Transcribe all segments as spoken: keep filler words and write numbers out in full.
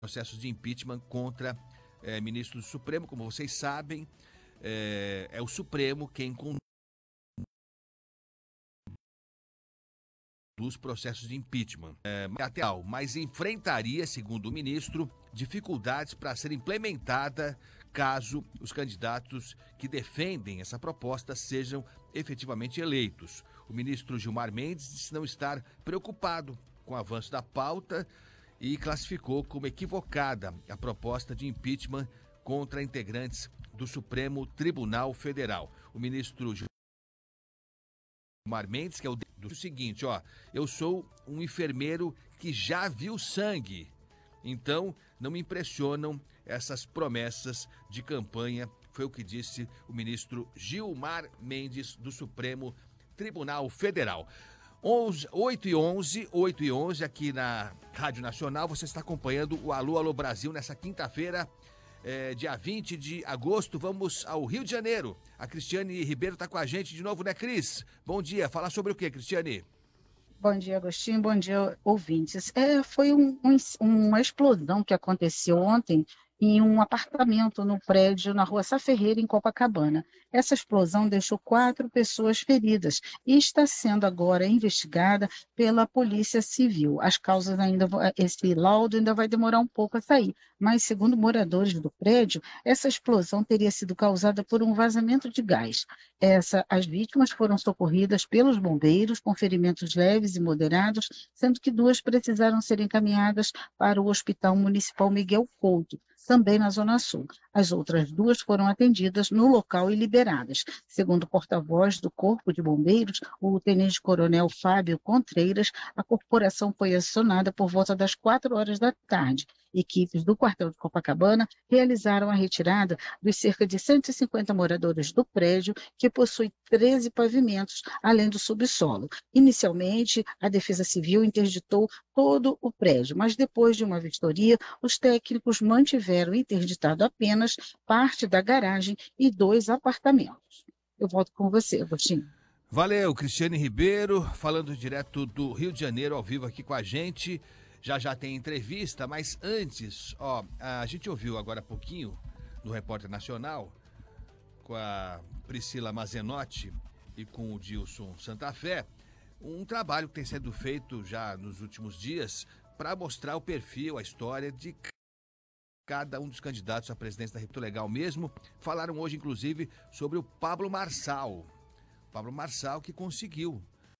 processos de impeachment contra é, ministros do Supremo. Como vocês sabem, é, é o Supremo quem conduz os processos de impeachment. É, mas enfrentaria, segundo o ministro, dificuldades para ser implementada caso os candidatos que defendem essa proposta sejam efetivamente eleitos. O ministro Gilmar Mendes disse não estar preocupado com o avanço da pauta e classificou como equivocada a proposta de impeachment contra integrantes do Supremo Tribunal Federal. O ministro Gilmar Mendes, que é o do seguinte, ó, eu sou um enfermeiro que já viu sangue, então não me impressionam essas promessas de campanha, foi o que disse o ministro Gilmar Mendes do Supremo Tribunal Federal. oito e onze, oito e onze aqui na Rádio Nacional, você está acompanhando o Alô, Alô Brasil nessa quinta-feira, é, dia vinte de agosto, vamos ao Rio de Janeiro. A Cristiane Ribeiro está com a gente de novo, né, Cris? Bom dia, fala sobre o que, Cristiane? Bom dia, Agostinho, bom dia, ouvintes. É, foi um, um, uma explosão que aconteceu ontem em um apartamento no prédio na Rua Sá Ferreira, em Copacabana. Essa explosão deixou quatro pessoas feridas e está sendo agora investigada pela Polícia Civil. As causas ainda, esse laudo ainda vai demorar um pouco a sair, mas segundo moradores do prédio, essa explosão teria sido causada por um vazamento de gás. Essa, as vítimas foram socorridas pelos bombeiros com ferimentos leves e moderados, sendo que duas precisaram ser encaminhadas para o Hospital Municipal Miguel Couto, também na Zona Sul. As outras duas foram atendidas no local e liberadas. Segundo o porta-voz do Corpo de Bombeiros, o tenente-coronel Fábio Contreiras, a corporação foi acionada por volta das quatro horas da tarde. Equipes do quartel de Copacabana realizaram a retirada dos cerca de cento e cinquenta moradores do prédio, que possui treze pavimentos, além do subsolo. Inicialmente, a Defesa Civil interditou todo o prédio, mas depois de uma vistoria, os técnicos mantiveram interditado apenas parte da garagem e dois apartamentos. Eu volto com você, Agostinho. Valeu, Cristiane Ribeiro, falando direto do Rio de Janeiro, ao vivo aqui com a gente. Já já tem entrevista, mas antes, ó, a gente ouviu agora há pouquinho no Repórter Nacional com a Priscila Mazenotti e com o Dilson Santa Fé, um trabalho que tem sido feito já nos últimos dias para mostrar o perfil, a história de cada um dos candidatos à presidência da República. Legal mesmo. Falaram hoje, inclusive, sobre o Pablo Marçal. Pablo Marçal que conseguiu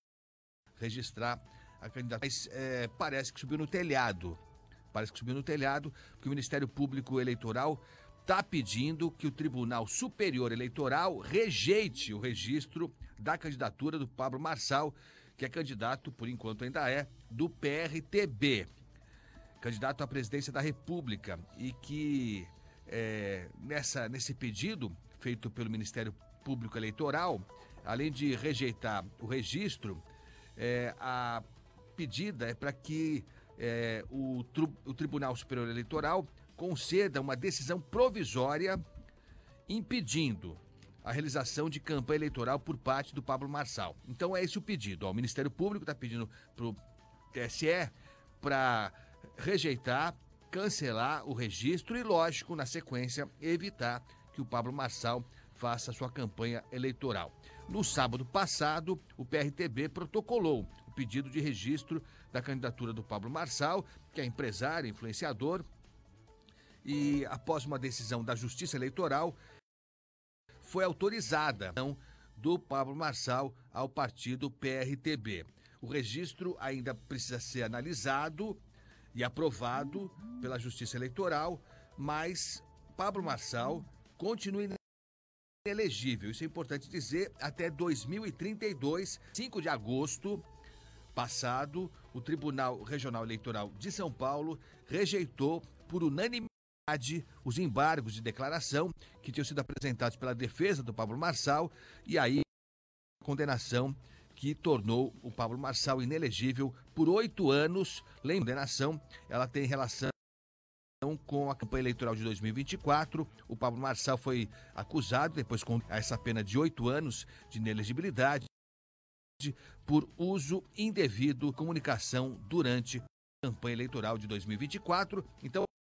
registrar a candidatura, mas é, parece que subiu no telhado. Parece que subiu no telhado, porque o Ministério Público Eleitoral está pedindo que o Tribunal Superior Eleitoral rejeite o registro da candidatura do Pablo Marçal, que é candidato, por enquanto ainda é, do P R T B, candidato à presidência da República, e que é, nessa, nesse pedido feito pelo Ministério Público Eleitoral, além de rejeitar o registro, é, a pedida é para que é, o, o Tribunal Superior Eleitoral conceda uma decisão provisória impedindo a realização de campanha eleitoral por parte do Pablo Marçal. Então é esse o pedido. Ó, o Ministério Público está pedindo para o T S E para rejeitar, cancelar o registro e, lógico, na sequência, evitar que o Pablo Marçal faça sua campanha eleitoral. No sábado passado, o P R T B protocolou o pedido de registro da candidatura do Pablo Marçal, que é empresário, influenciador, e após uma decisão da Justiça Eleitoral, foi autorizada a adesão do Pablo Marçal ao partido P R T B. O registro ainda precisa ser analisado e aprovado pela Justiça Eleitoral, mas Pablo Marçal continua inelegível. Isso é importante dizer, até dois mil e trinta e dois, cinco de agosto passado, o Tribunal Regional Eleitoral de São Paulo rejeitou por unanimidade os embargos de declaração que tinham sido apresentados pela defesa do Pablo Marçal, e aí a condenação que tornou o Pablo Marçal inelegível por oito anos. Lembra, a condenação, ela tem relação com a campanha eleitoral de dois mil e vinte e quatro. O Pablo Marçal foi acusado, depois com essa pena de oito anos de inelegibilidade, por uso indevido de comunicação durante a campanha eleitoral de dois mil e vinte e quatro. Então,